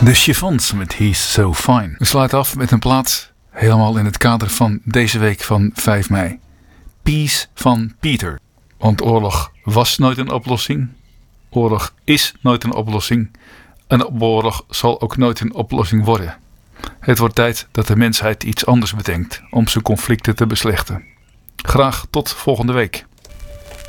De Chiffons met He's So Fine. We sluiten af met een plaat helemaal in het kader van deze week van 5 mei. Peace van Peter. Want oorlog was nooit een oplossing. Oorlog is nooit een oplossing. En oorlog zal ook nooit een oplossing worden. Het wordt tijd dat de mensheid iets anders bedenkt om zijn conflicten te beslechten. Graag tot volgende week.